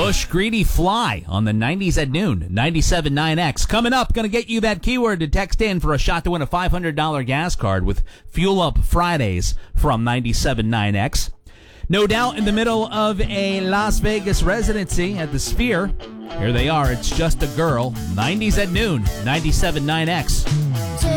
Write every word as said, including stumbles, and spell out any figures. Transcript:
Bush Greedy Fly on the nineties at noon, ninety-seven point nine X. Coming up, going to get you that keyword to text in for a shot to win a five hundred dollars gas card with Fuel Up Fridays from ninety-seven point nine X. No doubt in the middle of a Las Vegas residency at the Sphere. Here they are, It's Just a Girl, nineties at noon, ninety-seven point nine X.